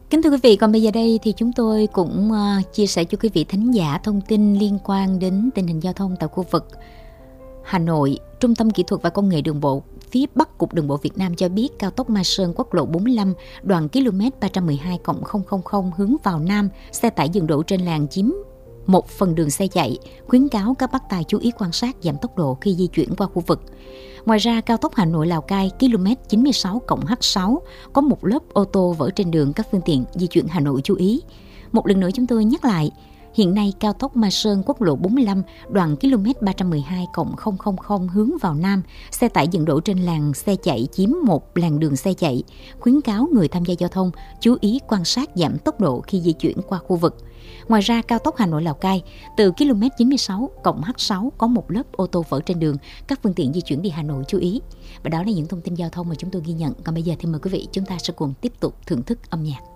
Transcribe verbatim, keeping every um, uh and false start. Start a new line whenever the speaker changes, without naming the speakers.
Kính thưa quý vị, còn bây giờ đây thì chúng tôi cũng uh, chia sẻ cho quý vị thính giả thông tin liên quan đến tình hình giao thông tại khu vực Hà Nội. Trung tâm Kỹ thuật và Công nghệ Đường bộ phía Bắc Cục Đường bộ Việt Nam cho biết cao tốc Mai Sơn quốc lộ bốn mươi lăm đoạn km ba trăm mười hai không không không hướng vào Nam, xe tải dừng đỗ trên làn chiếm một phần đường xe chạy, khuyến cáo các bác tài chú ý quan sát giảm tốc độ khi di chuyển qua khu vực. Ngoài ra, cao tốc Hà Nội Lào Cai km chín mươi sáu H sáu có một lớp ô tô vỡ trên đường, các phương tiện di chuyển Hà Nội chú ý. Một lần nữa chúng tôi nhắc lại, hiện nay cao tốc Mai Sơn quốc lộ bốn mươi lăm đoạn km ba trăm mười hai không không không hướng vào Nam, xe tải dừng đỗ trên làn xe chạy chiếm một làn đường xe chạy, khuyến cáo người tham gia giao thông chú ý quan sát giảm tốc độ khi di chuyển qua khu vực. Ngoài ra, cao tốc Hà Nội Lào Cai từ km chín mươi sáu H sáu có một lớp ô tô vỡ trên đường, các phương tiện di chuyển đi Hà Nội chú ý. Và đó là những thông tin giao thông mà chúng tôi ghi nhận. Còn bây giờ thì mời quý vị chúng ta sẽ cùng tiếp tục thưởng thức âm nhạc.